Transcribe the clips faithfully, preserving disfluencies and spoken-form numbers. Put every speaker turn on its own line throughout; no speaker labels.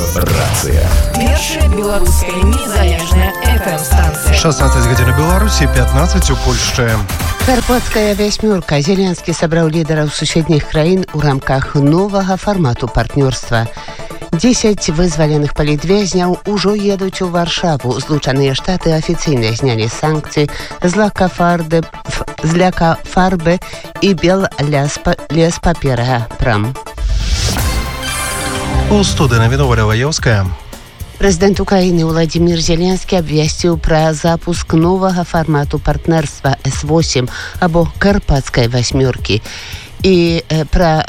Рацыя.
Першая беларуская незалежная эф эм-станция.
шестнадцать гадзін у Беларусі, пятнадцать у Польшчы.
Карпатская вясьмёрка. Зеленскі сабраў лідараў суседніх краін у рамках новага фармату партнёрства. Дзесяць вызваленых палітвязняў ужо едуць у Варшаву. Злучаныя Штаты афіцыйна знялі санкцыі з лакафарды, з ляка-фарбы і бел-лес-папера прам.
У студыі навіну Оля Ваёўская.
Прэзідэнт Украіны Владзімір Зеленскі абвясціў пра запуск новага фармату партнерства эс восемь або Карпатскай васьмёркі і э, пра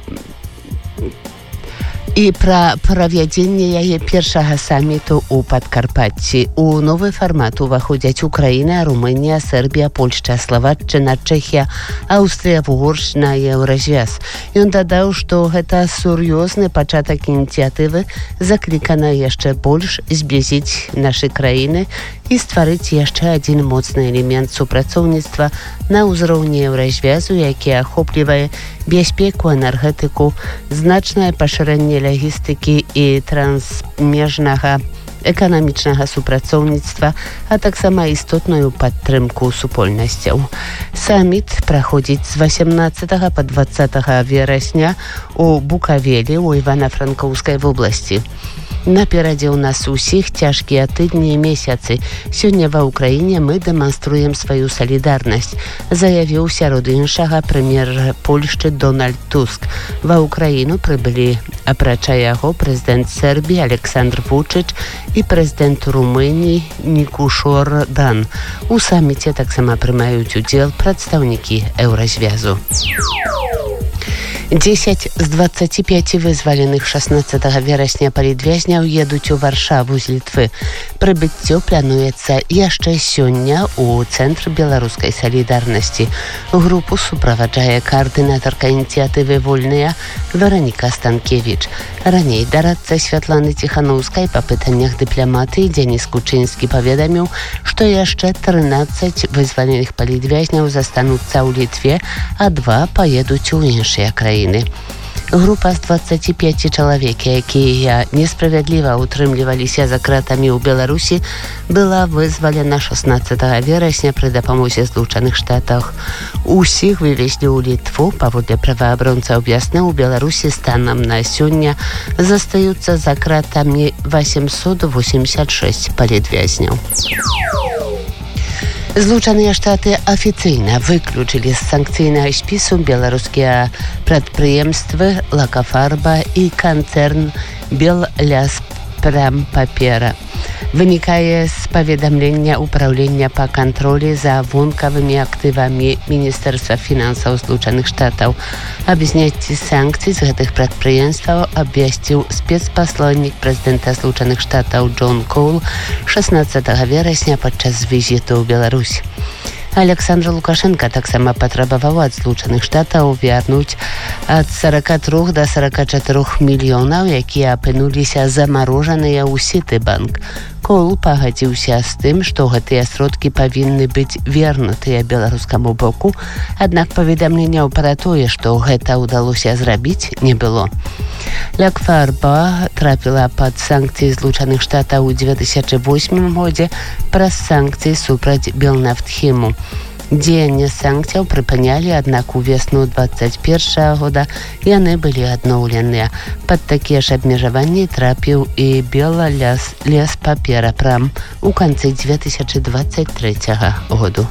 і пра правядзенне яе першага саміту ў Падкарпатці. У новы фармат уваходзяць Украіна, Румынія, Сербія, Польшча, Славаччына, Чэхія, Аўстрыя, Вугоршчына і Еўразвяз. Ён дадаў, што гэта сур'ёзны пачатак ініцыятывы, заклікана яшчэ больш зблізіць нашы краіны і стварыць яшчэ адзін моцны элемент супрацоўніцтва на ўзроўні Еўразвязу, які ахоплівае бяспеку, энергетыку, значнае пашырэнне логістыкі і трансмежнага эканамічнага супрацоўніцтва, а таксама істотную падтрымку супольнасцяў. Саміт праходзіць з васямнаццатага па дваццатага верасня у Букавелі ў Івана-Франкоўскай вобласці. Наперадзе ў нас усіх цяжкія тыдні і месяцы. Сёння ва ўкраіне мы дэманструем сваю салідарнасць, заявіў сярод іншага прэм'ер Польшчы Дональд Туск. Ва ўкраіну прыбылі, апрача яго, прэзідэнт Сербіі Александр Вучыч і прэзідэнт Румыніі Никушор Дан. У саміце таксама прымаюць удзел прадстаўнікі Еўразвязу. дзесяць з дваццаці пяці вызваленых шаснаццатага верасня палітвязняў едуць у Варшаву з Літвы. Прыбыццё плануецца яшчэ сёння ў Цэнтр беларускай салідарнасці. Групу суправаджае каардынатарка ініцыятывы «Вольныя» Вераніка Станкевіч. Раней дарадца Святланы Ціханаўскай па пытаннях дыпламатыі Дзеніс Кучынскі паведаміў, што яшчэ трынаццаць вызваленых палітвязняў застануцца ў Літве, а два паедуць у іншыя краіны. Група з дваццаці пяці чалавек, якія несправядліва утрымліваліся за кратамі ў Беларусі, была вызвалена шаснаццатага верасня пры дапамозе Злучаных Штатах. Усіх вывезлі ў Літву. Паводле праваабаронцаў вясны ў Беларусі станам на сёння застаюцца за кратамі восемьсот восемьдесят шесть палітвязняў. Злучаныя Штаты афіцыйна выключылі з санкцыйнага спісу беларускія прадпрыемствы «Лакафарба» і канцэрн «Бел-лес-папера». Вынікае з паведамлення ўпраўлення па кантролі за вонкавымі актывамі Міністэрства фінансаў Злучаных Штатаў. Аб зняцці санкцый з гэтых прадпрыемстваў абвясціў спецпасланнік прэзідэнта Злучаных Штатаў Джон Коул шаснаццатага верасня падчас візіту ў Беларусь. Александр Лукашенко таксама патрабаваў ад Злучаных Штатаў вярнуць ад сорок три до сорок четыре мільёнаў, якія апынуліся замарожаныя ў Сітыбанк. Коул пагадзіўся з тым, што гэтыя сродкі павінны быць вернутыя беларускаму боку, аднак паведамленняў пра тое, што гэта ўдалося зрабіць, не было. Лакфарба трапіла пад санкцыі Злучаных Штатаў у две тысячи восьмым годзе праз санкцыі супраць Белнафтхіму. Дзеянне санкцыяў прыпынялі, аднак у весну двадцать першага года яны былі адноўленыя. Пад такія ж абмежаванні трапіў і «Бел-лес-папера прам» у канцы две тысячи двадцать третьего году.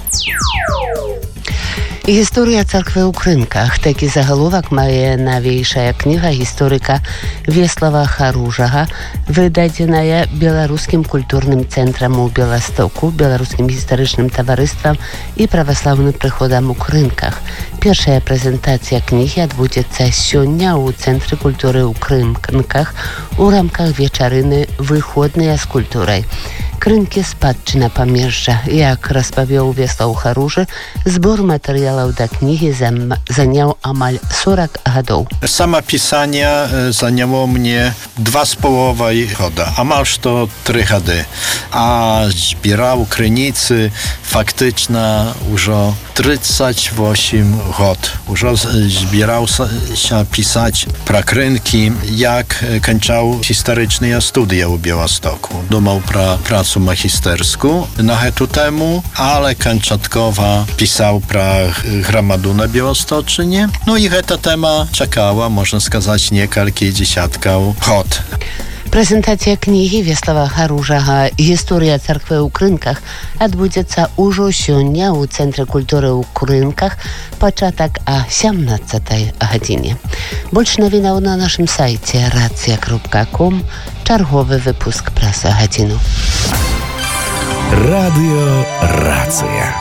Гісторыя царквы ў Крынках. Такі загаловак мае навейшая кніга гісторыка Веслава Харужага, выдадзеная беларускім культурным цэнтрам у Беластоку, беларускім гістарычным таварыствам і праваслаўным прыходам у Крынках. Першая прэзентацыя кнігі адбудзецца сёння ў Цэнтры культуры ў Крынках у рамках вечарыны «Выходныя з культурай». Крынкі спадчына памежжа. Як распавёў Веслаў Харужы, збор матэрыялаў да кнігі зам... заняў амаль сорок гадоў.
Самописание заняло мне два з половой года, амаль что три годы. А збирал крыніцы фактично уже тридцать восемь год. Уже збирался писать про крынки, як кончал historyczne studia u Białegostoku. Думал про працу магистерскую на эту тему, ale kończątkowo pisał про громаду на Białostoczynie. No i эта тема czekała, można сказать, niekalki dziesiątków год.
Прэзентацыя кнігі Веслава Харужага «Гісторыя царквы ў крынках» адбудзецца ўжо сёння ў Цэнтры культуры ў крынках пачатак а сямнаццатай гадзіне. Больш навінаў на нашым сайце рацыя кропка ком. Чарговы выпуск праз гадзіну.
Радыё «Рацыя».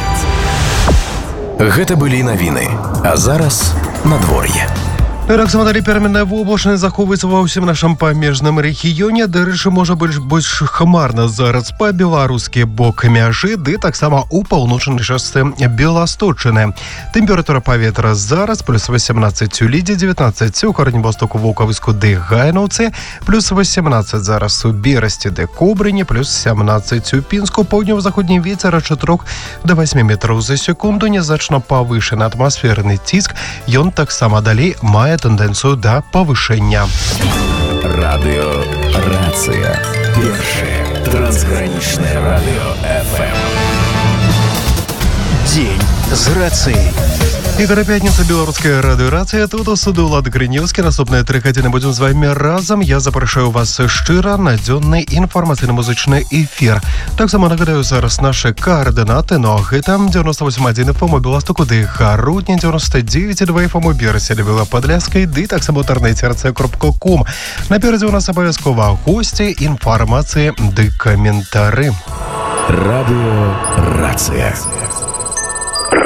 Гэта былі навіны, а зараз надвор'е.
Раксамадалі пераменная воблачнасць захоўваецца ва ўсім нашым памежным рэгіёне. Дарэчы, можа быць больш хмарна зараз па-беларускі бок мяжы, ды таксама ў паўночнай частцы Беласточчыны. Тэмпература паветра зараз плюс восемнадцать у Лідзе, девятнадцать у Карнівостоку, Ваўкавыску ды Гайнаўцы, плюс восемнадцать зараз у Берасці ды Кобрыні, плюс семнадцать у Пінску, паўднёва-заходні вецер ад чатырох да восьмі метраў за секунду, нязначна павышаны атмасферны ціск, ён таксама далей мае тэндэнцыю да павышэння.
Радыё «Рацыя». Першае трансгранічнае радыё эф эм.
Дзень з рацыяй. Ігор Пятніца, беларуская радыёрацыя. Тут у суду Ўлад Грынеўскі. Наступныя тры гадзіны будзем з вамі разам. Я запрашаю вас шчыра на дзённы інфармацыйна-музычны эфір. Таксама нагадаю зараз нашы коордынаты, но гэта девяносто восемь один эф эм у Беластоку ды Гарутні, девяносто девять два эф эм у Берасе ды Белападляскай, ды таксама ў інтэрнэце рацыя кропка ком. Наперадзе у нас абавязкова госці, інфармацыі ды каментары.
Радыё «Рацыя».